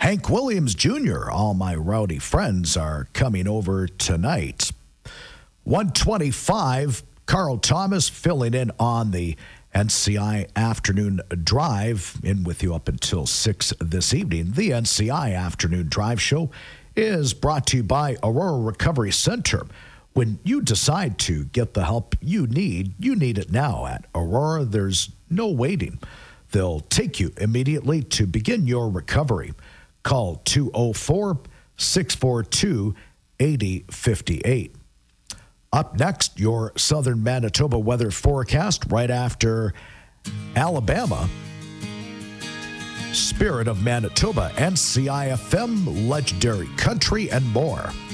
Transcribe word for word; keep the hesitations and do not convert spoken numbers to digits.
Hank Williams Junior All my rowdy friends are coming over tonight. one twenty-five, Carl Thomas filling in on the N C I Afternoon Drive. In with you up until six this evening. The N C I Afternoon Drive Show is brought to you by Aurora Recovery Center. When you decide to get the help you need, you need it now. At Aurora, there's no waiting. They'll take you immediately to begin your recovery. Call two oh four, six four two, eight oh five eight. Up next, your southern Manitoba weather forecast right after Alabama. Spirit of Manitoba, N C I F M, Legendary Country, and more.